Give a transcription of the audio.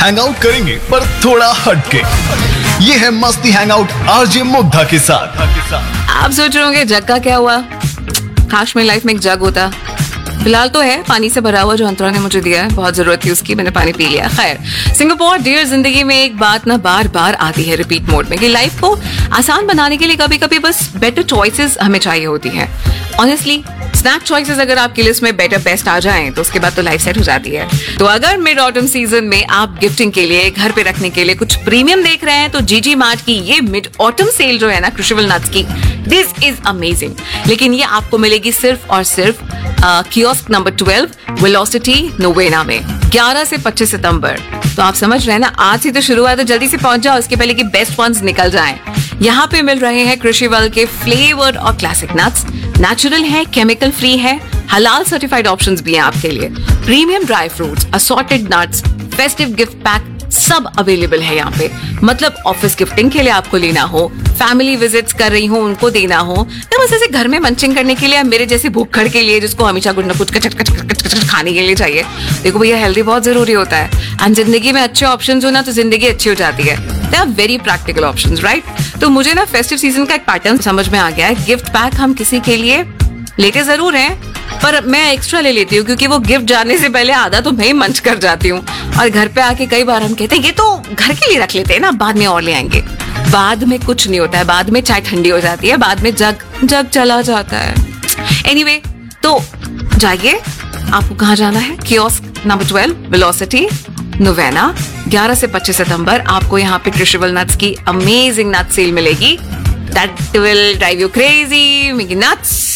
Hang out करेंगे पर थोड़ा हटके। ये है मस्ती हैंग आउट आरजे मुग्धा के साथ। आप सोच रहे होंगे जग का क्या हुआ? काश मेरी लाइफ में एक जग होता। फिलहाल तो है पानी से भरा हुआ, जो अंतरा ने मुझे दिया है, बहुत जरूरत थी उसकी, मैंने पानी पी लिया। खैर, सिंगापुर डियर, जिंदगी में एक बात ना बार बार आती है रिपीट मोड में कि लाइफ को आसान बनाने के लिए कभी कभी बस बेटर चॉइसेस हमें चाहिए होती हैं। ऑनेस्टली स्नैक चॉइसेस अगर आपकी लिस्ट में बेटर बेस्ट आ जाएं तो उसके बाद तो लाइफ सेट हो जाती है। तो अगर मिड ऑटम सीजन में आप गिफ्टिंग के लिए, घर पे रखने के लिए कुछ प्रीमियम देख रहे हैं तो जीजी मार्ट की ये मिड ऑटम सेल जो है ना क्रुशिबल नट्स की, दिस इज अमेजिंग। लेकिन ये आपको मिलेगी सिर्फ और सिर्फ कियोस्क नंबर 12 वेलोसिटी नोवेना में 11 से 25 सितंबर। तो आप समझ रहे हैं ना, आज ही तो शुरू हुआ है, तो जल्दी से पहुंच जाओ इसके पहले कि बेस्ट वंस निकल जाएं। यहाँ पे मिल रहे हैं क्रुशिबल के फ्लेवर्ड और क्लासिक नट्स, नेचुरल है, केमिकल फ्री है, हलाल सर्टिफाइड ऑप्शंस भी हैं आपके लिए, premium dry fruits, assorted nuts, festive gift pack सब अवेलेबल है यहाँ पे। मतलब ऑफिस गिफ्टिंग के लिए आपको लेना हो, फैमिली विजिट्स कर रही हो उनको देना हो, या बस ऐसे घर में मंचिंग करने के लिए, मेरे जैसे भूखड़ के लिए जिसको हमेशा कुछ ना कुछ कचट खाने के लिए चाहिए। देखो भैया, हेल्दी बहुत जरूरी होता है एंड जिंदगी में अच्छे ऑप्शंस हो ना तो जिंदगी अच्छी हो जाती है। They are very practical options, right? तो मुझे ना फेस्टिव सीजन का एक पैटर्न समझ में आ गया है। गिफ्ट पैक हम किसी के लिए लेते जरूर हैं, पर मैं एक्स्ट्रा ले लेती हूँ क्योंकि वो गिफ्ट जाने से पहले आधा तो मैं ही मंच कर जाती हूँ। और घर पे आके कई बार हम कहते हैं ये तो घर के लिए रख लेते हैं ना, बाद में और ले आएंगे। बाद में कुछ नहीं होता है, बाद में चाय ठंडी हो जाती है, बाद में जग चला जाता है। एनीवे, तो जाइए, आपको कहाँ जाना है? कियोस्क नंबर 12 वेलोसिटी नोवेना, 11 से 25 सितंबर। आपको यहाँ पे क्रुशिबल नट्स की अमेजिंग नट सेल मिलेगी। That will drive you crazy, make you nuts.